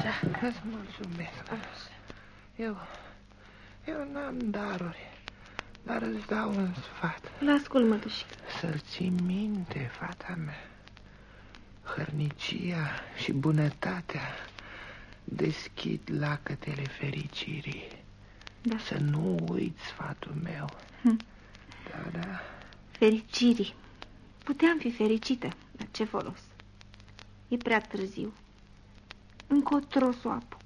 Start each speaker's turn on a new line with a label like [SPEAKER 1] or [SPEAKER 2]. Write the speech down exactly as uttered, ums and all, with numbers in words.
[SPEAKER 1] Așa.
[SPEAKER 2] Îți mulțumesc. Eu, eu n-am daruri, dar îți dau un sfat.
[SPEAKER 1] L-ascult, mătușică.
[SPEAKER 2] Să-l ții minte, fata mea. Hărnicia și bunătatea deschid lacătele fericirii.
[SPEAKER 1] Da.
[SPEAKER 2] Să nu uiți sfatul meu.
[SPEAKER 1] Hm.
[SPEAKER 2] Da, da.
[SPEAKER 1] Fericirii. Puteam fi fericită, dar ce folos? E prea târziu. Încotro s-o apuc.